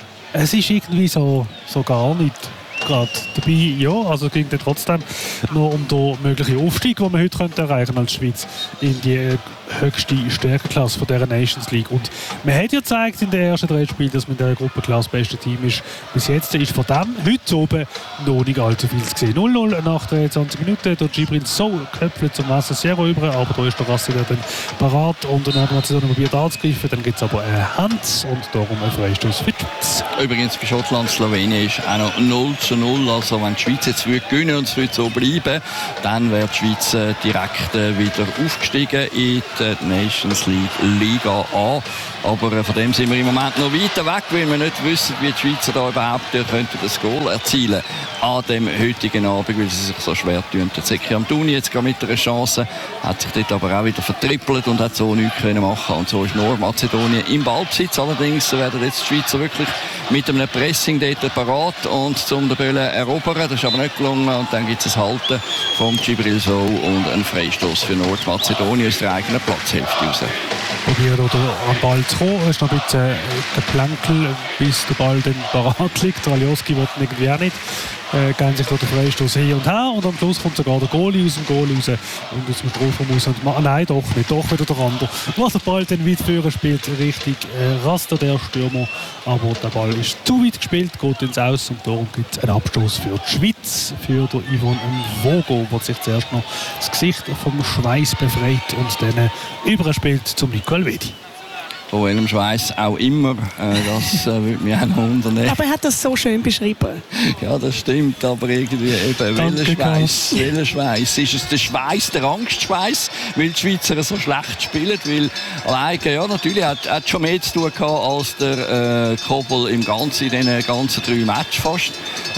Es ist irgendwie so, so gar nicht gerade dabei. Ja, also es ging dann trotzdem noch um den möglichen Aufstieg, den wir heute könnte erreichen als Schweiz in die höchste Stärkenklasse von dieser Nations League. Und man hat ja gezeigt in den ersten drei Spielen, dass man in dieser Gruppenklasse das beste Team ist. Bis jetzt ist von dem heute oben noch nicht allzu viel zu sehen. null null nach dreiundzwanzig Minuten. Der Djibril Sow köpfelt zum Wasser sehr über, aber da ist der Rassi dann parat und der Nordmazedonien probiert anzugreifen. Dann gibt es aber eine Hand und darum ein Freistoß für die Schweiz. Übrigens bei Schottland-Slowenien ist auch noch null zu null. Also wenn die Schweiz jetzt gewinnen und es wird so bleiben, dann wäre die Schweiz direkt wieder aufgestiegen in die Nations League Liga A. Aber von dem sind wir im Moment noch weiter weg, weil wir nicht wissen, wie die Schweizer da überhaupt könnten das Goal erzielen an dem heutigen Abend, weil sie sich so schwer tun. Der Zeki Amdouni jetzt gerade mit einer Chance, hat sich dort aber auch wieder vertrippelt und hat so nichts können machen. Und so ist Nordmazedonien im Ballbesitz. Allerdings werden jetzt die Schweizer wirklich mit einem Pressing dort parat und zum den Böllen erobern. Das ist aber nicht gelungen. Und dann gibt es ein Halten vom Djibril Sow und einen Freistoß für Nordmazedonien aus der eigenen Platzhälfte raus. Probiert oder am Ball zu kommen. Es ist noch ein bisschen der Plänkel, bis der Ball dann parat liegt. Der Alioski will irgendwie auch nicht. Äh, gehen sich da den Freistoß hin und her und am Schluss kommt sogar der Goalie aus dem Goal raus und aus dem Strafraum raus und ma- nein, doch nicht, doch wieder der andere. Was der Ball dann weit führen spielt, richtig äh, Raster der Stürmer, aber der Ball ist zu weit gespielt, geht ins Aus und darum gibt es einen Abstoß für die Schweiz, für den Yvonne Mvogo, der sich zuerst noch das Gesicht vom Schweiß befreit und dann äh, überspielt zum Nico Elvedi. Von welchem Schweiß auch immer, äh, das äh, würde mich auch noch wundern. Aber er hat das so schön beschrieben. Ja, das stimmt, aber irgendwie eben, welcher Schweiß? Welcher Schweiß? Ist es der Schweiß, der Angstschweiß, weil die Schweizer so schlecht spielen? Weil alleine, ja, natürlich hat, hat schon mehr zu tun gehabt als der äh, Kobel im Ganzen, in diesen ganzen drei Matches fast.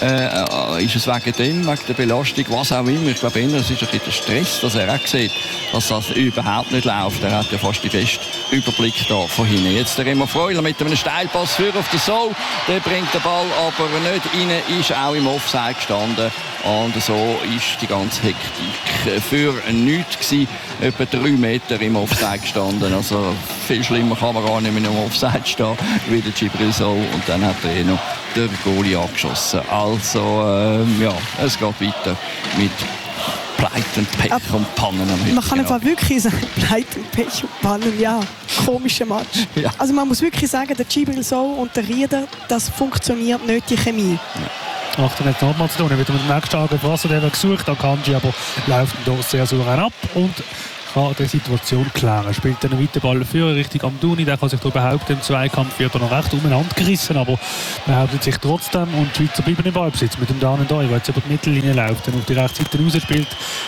Äh, ist es wegen dem, wegen der Belastung, was auch immer? Ich glaube, es ist ein bisschen der Stress, dass er auch sieht, dass das überhaupt nicht läuft. Er hat ja fast den besten Überblick da von hinten. Jetzt der Remo Freuler mit einem Steilpass für auf den Sow. Der bringt den Ball aber nicht rein, ist auch im Offside gestanden. Und so ist die ganze Hektik für nichts gewesen. Etwa drei Meter im Offside gestanden. Also viel schlimmer kann man gar nicht mit einem Offside stehen, wie der Djibril Sow. Und dann hat er noch der Goalie angeschossen. Also ähm, ja, es geht weiter mit Pleit und Pech Aber und Pannen am Hütten. Man kann einfach wirklich sagen, Pleit und Pech und Pannen, ja, komischer Match. Ja. Also man muss wirklich sagen, der Djibril Sow und der Rieder, das funktioniert nicht, die Chemie. Ja. Macht er nicht Nordmazedonien, wieder mit dem nächsten Angriff Wasser, der gesucht, Akanji, aber läuft ihn doch sehr souverän ab und kann die Situation klären. Spielt dann einen weiten Ball für Richtung Amdouni, der kann sich da behaupten, im Zweikampf wird er noch recht umeinander gerissen, aber behauptet sich trotzdem und die Schweizer bleiben im Ballbesitz mit dem Danendoi, der jetzt über die Mittellinie läuft und auf die rechte Seite rausspielt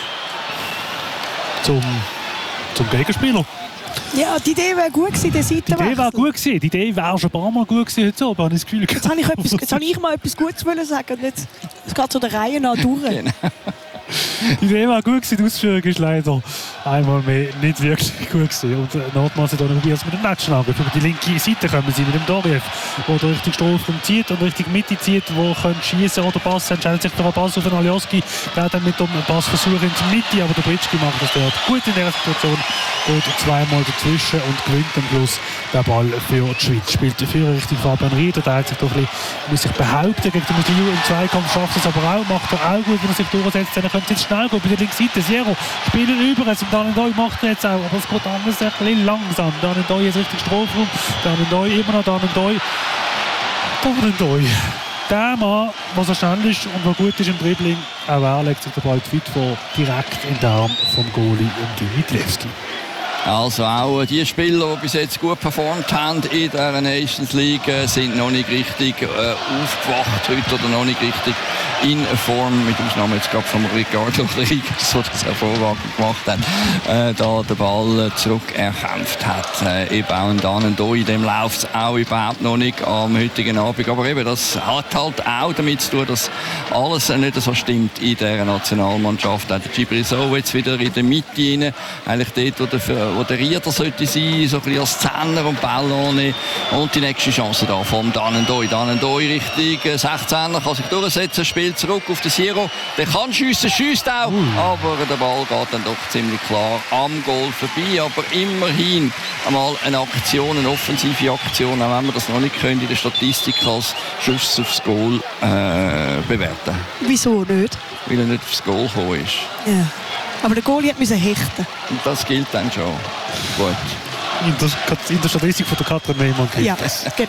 zum, zum Gegenspieler. Ja, die Idee wäre gut gewesen, der Seitenwechsel. Die Idee wäre gut gewesen, die Idee wäre schon ein paar Mal gut gewesen heute Abend, habe ich das Gefühl. Jetzt habe ich, etwas, jetzt habe ich mal etwas Gutes wollen sagen und jetzt es geht so der Reihe nach durch. Genau. Die Idee war gut gewesen, die Ausführung ist leider einmal mehr nicht wirklich gut gewesen. Und äh, Nordmazedonien probiert es mit dem Matchnagel. Über die linke Seite kommen sie mit dem Doriev, der den richtigen Strafraum zieht und Richtung Mitte zieht, wo können schießen oder Pass. Entscheidet sich für einen Pass auf den Alioski. Der dann mit dem Passversuch in die Mitte, aber der Britschki macht das dort gut in dieser Situation. Geht zweimal dazwischen und gewinnt am Schluss den Ball für die Schweiz. Spielt für Richtung Fabian Rieder. Der hat sich doch ein bisschen, muss sich behaupten gegen den Musliu im Zweikampf, schafft es aber auch, macht er auch gut, wenn er sich durchsetzt. Dann könnte es jetzt schnell gehen bei der linken Seite. Zero spielen über es und Danendoi macht er jetzt auch, aber es geht anders ein bisschen langsam. Danendoi ist richtig Strafraum. Danendoi immer noch Danendoi. Danendoi. Der Mann, der so schnell ist und der gut ist im Dribbling, auch er legt sich den Ball weit vor, direkt in den Arm vom Goalie Dimitrievski. Also auch die Spieler, die bis jetzt gut performt haben in der Nations League, sind noch nicht richtig äh, aufgewacht heute oder noch nicht richtig in Form, mit Ausnahme jetzt gerade von Ricardo Rodriguez, der das hervorragend gemacht hat, äh, da den Ball zurückerkämpft hat. Äh, eben auch in Danendoi, dem läuft es auch überhaupt noch nicht am heutigen Abend. Aber eben, das hat halt auch damit zu tun, dass alles nicht so stimmt in dieser Nationalmannschaft. Auch der Gibriso jetzt wieder in der Mitte rein, eigentlich dort, wo der, wo der Rieder sollte sein, so ein bisschen als Zehner und Ballone. Und die nächste Chance da vom Danendoi. Danendoi Richtung sechzehner, kann sich durchsetzen, spielt zurück auf den Siro. Der kann schiessen, schiesst auch, uh. aber der Ball geht dann doch ziemlich klar am Goal vorbei. Aber immerhin einmal eine Aktion, eine offensive Aktion, auch wenn wir das noch nicht können, in der Statistik als Schuss aufs Goal äh, bewerten. Wieso nicht? Weil er nicht aufs Goal gekommen ist. Ja. Aber der Goalie musste hechten. Und das gilt dann schon. Gut. In der, in der Statistik von der Katrin Neyman gilt ja, das. Genau.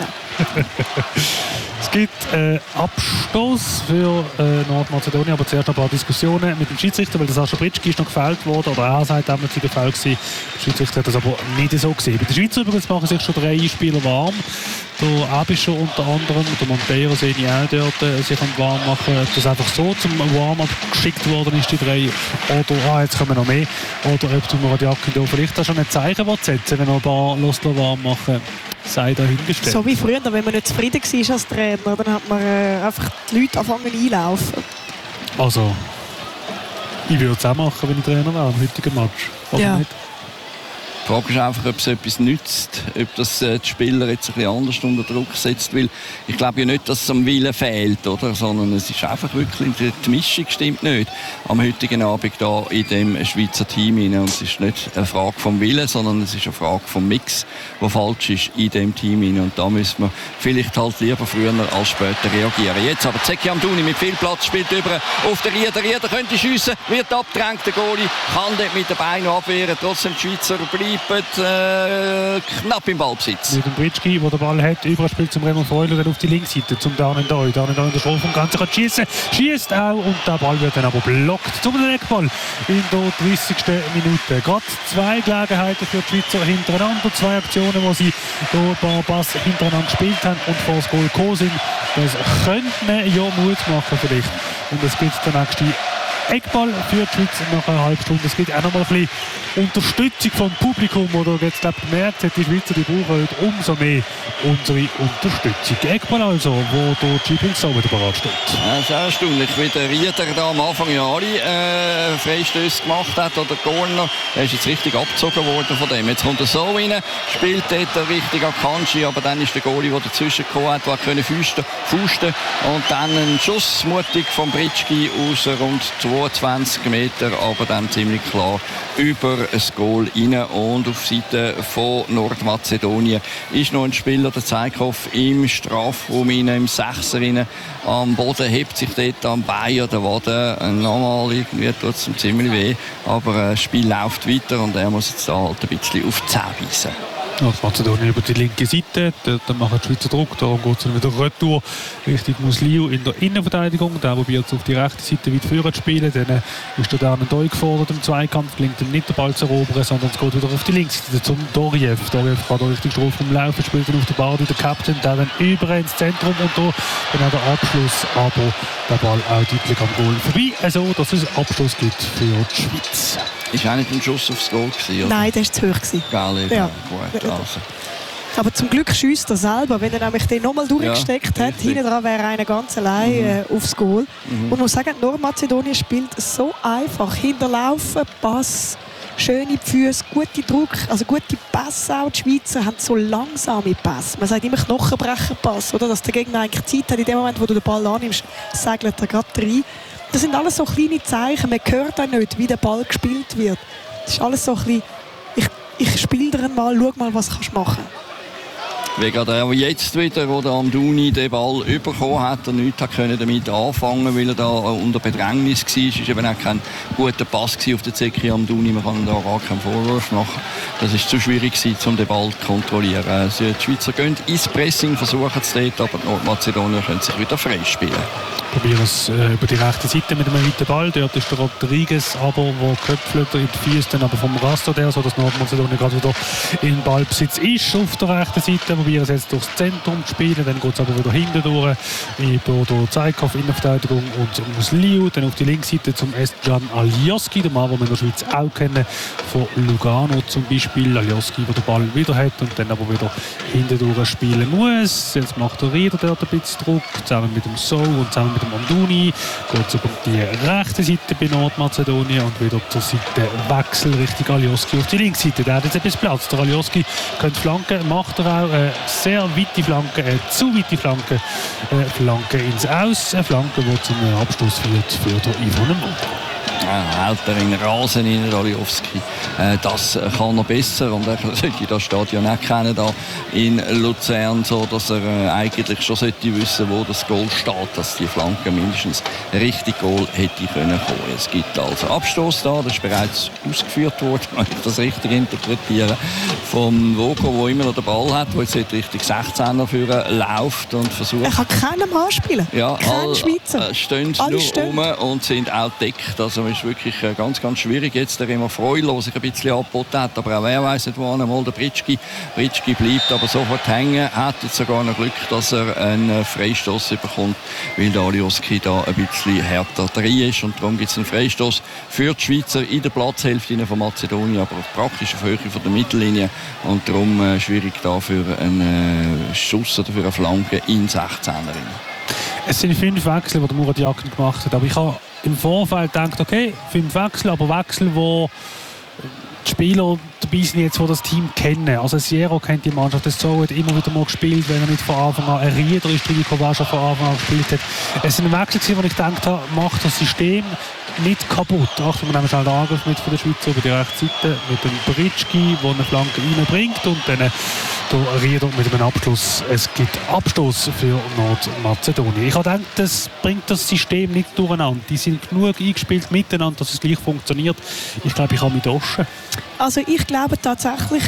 Es gibt äh, Abstoß für äh, Nordmazedonien, aber zuerst noch ein paar Diskussionen mit dem Schiedsrichter, weil der Sascha Britschki ist noch gefällt worden, oder er sagt, damals sei der Fall gewesen. Der Schiedsrichter hat das aber nicht so gesehen. Bei den Schweizer übrigens machen sich schon drei Spieler warm. Der Abischer unter anderem, der Monteiro sehe ich auch dort äh, sich warm machen. Ob das einfach so zum Warm-up geschickt worden ist, die drei, oder ah, jetzt kommen noch mehr, oder ob du Radiakin da vielleicht auch schon ein Zeichen setzen, wenn er ein paar Losler warm machen, sei dahingestellt. So wie früher, wenn man nicht zufrieden war als Trainer, dann hat man äh, einfach die Leute anfangen einlaufen. Also, ich würde es auch machen, wenn ich Trainer wäre, im heutigen Match. Oder ja. nicht? Die Frage ist einfach, ob es etwas nützt, ob das äh, die Spieler jetzt ein bisschen anders unter Druck setzt, weil ich glaube ja nicht, dass es am Willen fehlt, oder? Sondern es ist einfach wirklich, die, die Mischung stimmt nicht am heutigen Abend da in dem Schweizer Team rein. Und es ist nicht eine Frage vom Willen, sondern es ist eine Frage vom Mix, der falsch ist in dem Team rein. Und da müssen wir vielleicht halt lieber früher als später reagieren. Jetzt aber Zeki Amdouni mit viel Platz spielt über auf den Rieder. Rieder könnte schiessen, wird abgedrängt, der Goalie kann dort mit den Beinen abwehren, trotzdem die Schweizer bleiben Äh, knapp im Ballbesitz. Mit dem Britschki, der den Ball hat, überspielt zum Raymond Freuler, dann auf die Linksseite zum Danendoi. Danendoi in der Strafraum, kann sich schießen, schießt auch und der Ball wird dann aber blockt. Zum Eckball in der dreißigsten Minute. Gerade zwei Gelegenheiten für die Schweizer hintereinander, zwei Aktionen, wo sie hier ein paar Pass hintereinander gespielt haben und vor das Goal gekommen sind. Das könnte man ja Mut machen vielleicht. Und es gibt den nächsten Eckball für die Schweiz nach einer halben Stunde. Es gibt auch noch mal ein bisschen Unterstützung vom Publikum, oder jetzt glaube ich gemerkt hat, die Schweizer, die brauchen heute umso mehr unsere Unterstützung. Eckball also, wo der Gibril so wieder bereit steht. Ja, sehr erstaunlich, wie der Rieder da am Anfang ja alle äh, Freistöße gemacht hat, oder Corner. Er ist jetzt richtig abgezogen worden von dem. Jetzt kommt er so rein, spielt dort richtig Akanji, aber dann ist der Goalie, der dazwischen gekommen hat, der können fusten, fusten und dann ein Schuss mutig von Britschki aus rund zweiundzwanzig Meter, aber dann ziemlich klar über ein Goal rein. Und auf Seite von Nordmazedonien ist noch ein Spieler, der Zeikhoff, im Strafraum rein, im Sechser rein, am Boden, hebt sich dort am Bein oder Waden. Nochmal irgendwie tut es ihm ziemlich weh, aber das Spiel läuft weiter und er muss jetzt da halt ein bisschen auf die Zähne beißen. Nordmazedonien über die linke Seite, dann machen die Schweizer Druck, darum geht es dann wieder retour Richtung Musliu in der Innenverteidigung. Der probiert auf die rechte Seite weit vorne zu spielen, dann ist der Danendoi gefordert im Zweikampf, gelingt ihm nicht den Ball zu erobern, sondern es geht wieder auf die linke Seite zum Doriev. Doriev kann da richtig Strafraum laufen, spielt dann auf der Bade, der Captain, der dann über ins Zentrum und da dann auch der Abschluss, aber der Ball auch deutlich am Goal vorbei, also dass es Abschluss gibt für die Schweiz. Ist auch nicht ein Schuss aufs Goal gewesen, oder? Nein, das war zu hoch gewesen. Geil, ja. Gut, also. Aber zum Glück schießt er selber. Wenn er nämlich den nochmal durchgesteckt ja, hat, hinten dran wäre einer ganz allein mhm. äh, aufs Goal. Mhm. Und ich muss sagen, Nordmazedonien spielt so einfach. Hinterlaufen, Pass, schöne Füße, gute Druck, also gute Pässe auch. Die Schweizer haben so langsame Pässe. Man sagt immer Knochenbrecherpass, oder? Dass der Gegner eigentlich Zeit hat, in dem Moment, wo du den Ball annimmst, segelt er gerade rein. Das sind alles so kleine Zeichen. Man hört auch nicht, wie der Ball gespielt wird. Das ist alles so ein bisschen, ich, ich spiele dir mal, schau mal, was du machen kannst. Wie gerade auch jetzt wieder, wo der Amdouni den Ball bekommen hat und nichts damit damit anfangen, weil er da unter Bedrängnis war. Es war eben auch kein guter Pass auf den Zeki Amdouni. Man kann ihm da gar keinen Vorwurf machen. Das war zu schwierig, um den Ball zu kontrollieren. Also die Schweizer gehen ins Pressing, versuchen es dort, aber die Nordmazedonier können sich wieder freispielen. Probieren es äh, über die rechte Seite mit einem weiten Ball. Dort ist der Rodriguez, aber wo köpfelt in die Füße dann aber vom Raster der, so dass Nordmazedonien gerade wieder in Ballbesitz ist auf der rechten Seite. Probieren es jetzt durchs Zentrum zu spielen, dann geht es aber wieder hinten durch über Zaikov in der Verteidigung und Musliu, dann auf die linke Seite zum Estjan Alioski, der Mann, den wir in der Schweiz auch kennen, von Lugano zum Beispiel. Alioski, der den Ball wieder hat und dann aber wieder hinten durch spielen muss. Jetzt macht der Rieder dort ein bisschen Druck, zusammen mit dem So und zusammen mit dem Amdouni. Geht es über die rechte Seite bei Nordmazedonien und wieder zur Seite Wechsel Richtung Alioski auf die linke Seite. Der hat jetzt etwas Platz. Der Alioski könnte flanken, macht er auch. Äh, sehr weite Flanke, äh, zu weite Flanke, äh, Flanke ins Aus. Eine Flanke, die zum Abschluss führt für den Ivan Mondo. Ja, hält er in den Rasen in Raliowski. Äh, das kann er besser und er sollte das Stadion auch kennen da in Luzern, so dass er äh, eigentlich schon sollte wissen, wo das Goal steht, dass die Flanke mindestens richtig Goal hätte können kommen. Es gibt also Abstoß da, das ist bereits ausgeführt worden, wenn ich das richtig interpretiere, vom Vogo, wo immer noch den Ball hat, der jetzt Richtung sechzehner führen läuft und versucht. Er kann keinen anspielen. Ja, kein all, Schweizer. Äh, stehen Alle nur stehen. rum und sind auch deckt. Also ist wirklich ganz, ganz schwierig. Jetzt der immer Freulo sich ein bisschen angeboten hat, aber auch wer weiß nicht, wo einmal der Britschki. Britschki bleibt aber sofort hängen. Hat jetzt sogar noch Glück, dass er einen Freistoß bekommt, weil der Alioski da ein bisschen härter drin ist. Und darum gibt es einen Freistoß für die Schweizer in der Platzhälfte von Mazedonien, aber praktisch auf Höhe von der Mittellinie. Und darum äh, schwierig da für einen äh, Schuss oder für eine Flanke in sechzehner. Es sind fünf Wechsel, die der Murat Yakin gemacht hat. Aber ich habe im Vorfeld gedacht, okay, fünf Wechsel, aber Wechsel, wo die Spieler dabei sind, jetzt, die das Team kennen. Also Sierra kennt die Mannschaft, das so hat immer wieder mal gespielt, wenn er nicht von Anfang an ein Rieder ist, der schon von Anfang an gespielt hat. Es sind Wechsel, wo ich gedacht habe, macht das System nicht kaputt. Achtung, wir nehmen schnell den Angriff mit von der Schweiz über die rechte Seite mit dem Britschki, der eine Flanke reinbringt und dann der Rieder mit einem Abschluss. Es gibt Abstoß für Nordmazedonien. Ich habe gedacht, das bringt das System nicht durcheinander. Die sind genug eingespielt miteinander, dass es gleich funktioniert. Ich glaube, ich habe mich droschen. Also ich glaube tatsächlich,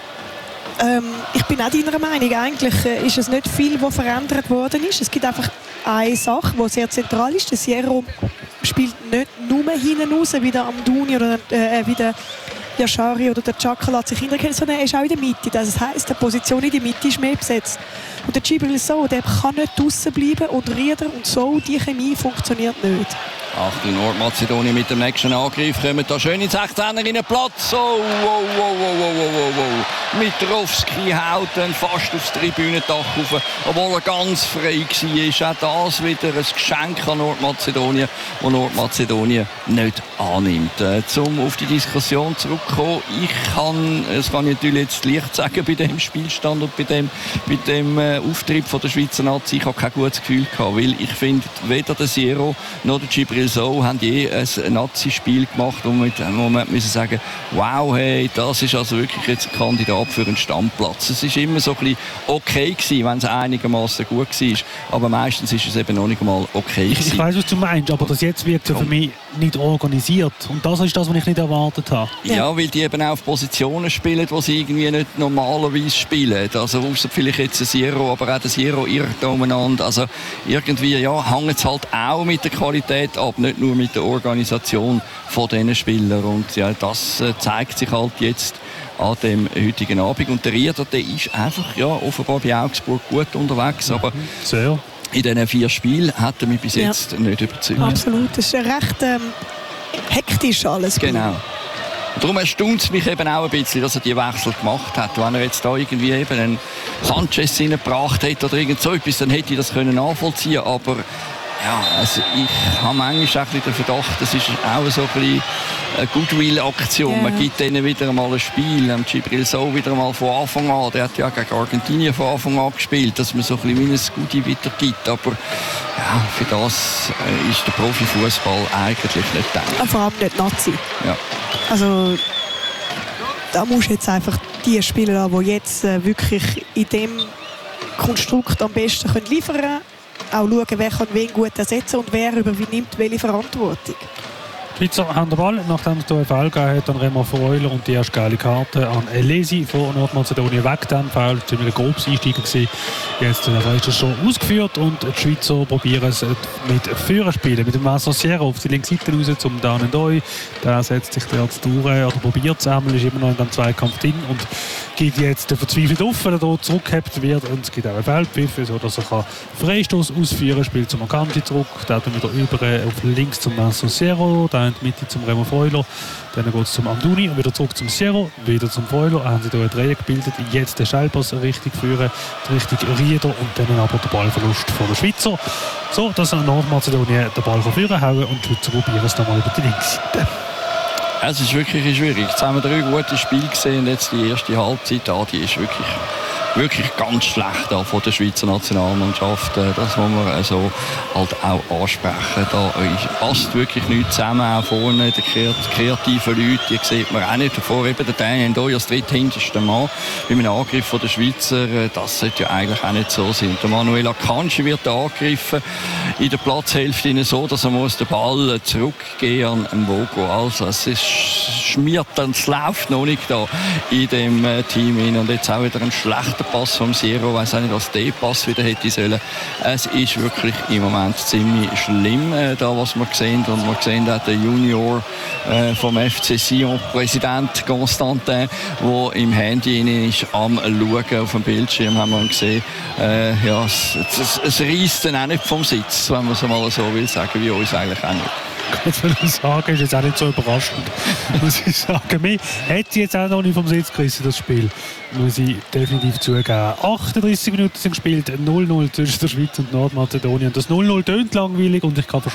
ähm, ich bin auch deiner Meinung, eigentlich äh, ist es nicht viel, was verändert worden ist. Es gibt einfach eine Sache, die sehr zentral ist. Der Sierra spielt nicht nur hinten raus, wie der Amdouni oder äh, wie der Yashari oder der Chaka lässt sich hinterkennen, sondern er ist auch in der Mitte. Das heisst, die Position in der Mitte ist mehr besetzt. Und der Djibril So, der kann nicht draussen bleiben und Rieder und So, die Chemie funktioniert nicht. Achtung, Nordmazedonien mit dem nächsten Angriff kommt da schön in sechzehner in den Platz. Oh, wow, wow, wow, wow, wow, wow, wow. Mitrovski haut dann fast aufs Tribünendach rauf, obwohl er ganz frei war. Auch das wieder ein Geschenk an Nordmazedonien, das Nordmazedonien nicht annimmt. Äh, um auf die Diskussion zurückzukommen, ich kann, das kann ich natürlich jetzt leicht sagen bei dem Spielstand und bei dem, bei dem äh, Auftritt von der Schweizer Nazi, ich habe kein gutes Gefühl gehabt, weil ich finde, weder der Sierra noch der Djibril So haben je ein Nazi-Spiel gemacht, wo man, wo man müssen sagen, wow, hey, das ist also wirklich jetzt ein Kandidat für einen Stammplatz. Es ist immer so ein bisschen okay gewesen, wenn es einigermaßen gut war, aber meistens ist es eben noch nicht mal okay gewesen. Ich, ich weiss, was du meinst, aber das jetzt wirkt ja für mich nicht organisiert und das ist das, was ich nicht erwartet habe. Ja, ja, weil die eben auch auf Positionen spielen, wo sie irgendwie nicht normalerweise spielen. Also außer vielleicht jetzt ein Sierra, aber auch der Sierra irrt umeinander. Also irgendwie, ja, hängt es halt auch mit der Qualität ab, nicht nur mit der Organisation von diesen Spielern. Und ja, das äh, zeigt sich halt jetzt an dem heutigen Abend. Und der Rieder, der ist einfach, ja, offenbar bei Augsburg gut unterwegs, aber sehr. In diesen vier Spielen hat er mich bis jetzt ja. nicht überzeugt. Absolut, das ist recht ähm, hektisch alles. Genau. Und darum erstaunt es mich eben auch ein bisschen, dass er die Wechsel gemacht hat. Wenn er jetzt da irgendwie eben einen Sanchez reingebracht hätte oder irgend so etwas, dann hätte ich das können nachvollziehen. Aber ja, also ich habe manchmal auch ein bisschen den Verdacht, das ist auch so ein bisschen eine Goodwill-Aktion. Ja. Man gibt denen wieder einmal ein Spiel. Ähm, Gibril Sow wieder einmal von Anfang an. Der hat ja gegen Argentinien von Anfang an gespielt, dass man so ein bisschen wie ein Goodie wieder gibt. Aber ja, für das äh, ist der Profifußball eigentlich nicht gedacht. Vor allem nicht Nazi. Ja. Also da musst du jetzt einfach die Spieler haben, die jetzt äh, wirklich in dem Konstrukt am besten können liefern können. Auch schauen, wer kann wen gut ersetzen und wer übernimmt welche Verantwortung. Die Schweizer haben den Ball, nachdem es hier einen Foul gegeben hat an Remo Freuler und die erste geile Karte an Elesi von Nordmazedonien weg. Dann Foul, ziemlich ein grobes Einsteigen gewesen. Jetzt äh, ist es schon ausgeführt und die Schweizer probieren es mit Führer spielen, mit dem Vincent Sierra auf die linke Seite raus zum Dan Ndoi. Der setzt sich dort durch oder probiert es einmal, ist immer noch in dem Zweikampf drin und geht jetzt verzweifelt auf, wenn er hier zurückgehabt wird und es gibt auch einen Feldpfiff, sodass er kann Freistoß ausführen kann, spielt zum Akanji zurück, dann wieder über auf links zum Vincent Sierra, dann in die Mitte zum Remo Freuler, dann geht es zum Amdouni und wieder zurück zum Sierra, wieder zum Freuler, haben sie hier eine Dreieck gebildet, jetzt den Schallpass richtig führen, richtig Rieder und dann aber der Ballverlust von der Schweizer, so dass Nordmazedonien den Ball führen kann und die Schweizer probieren es nochmal über die linke Seite. Es ist wirklich schwierig. Jetzt haben wir drei gute Spiele gesehen und jetzt die erste Halbzeit da, die ist wirklich, wirklich ganz schlecht da von der Schweizer Nationalmannschaft. Das muss man also halt auch ansprechen. Da passt wirklich nichts zusammen, auch vorne die kreativen Leute, die sieht man auch nicht. Davor eben der Daniel Ndoi als dritthinterster Mann bei einem Angriff von der Schweizer, das sollte ja eigentlich auch nicht so sein. Der Manuel Akanji wird angegriffen in der Platzhälfte so, dass er muss den Ball zurückgehen an Mvogo. Also es ist schmiert dann, es läuft noch nicht da in dem äh, Team hin. Und jetzt auch wieder ein schlechter Pass vom Sierra, ich weiß auch nicht, was der Pass wieder hätte sollen. Es ist wirklich im Moment ziemlich schlimm, äh, da was wir sehen. Und wir sehen auch den Junior äh, vom F C Sion, Präsident Constantin, der im Handy ist, am Schauen auf dem Bildschirm, haben wir gesehen. Äh, ja, es, es, es reisst dann auch nicht vom Sitz, wenn man es mal so will sagen, wie uns eigentlich auch nicht. Ich würde sagen, ist jetzt auch nicht so überraschend, muss ich sagen. Mir hat sie jetzt auch noch nicht vom Sitz gerissen, das Spiel, muss ich definitiv zugeben. achtunddreißig Minuten sind gespielt, null null zwischen der Schweiz und Nordmazedonien. Das null null tönt langweilig und ich kann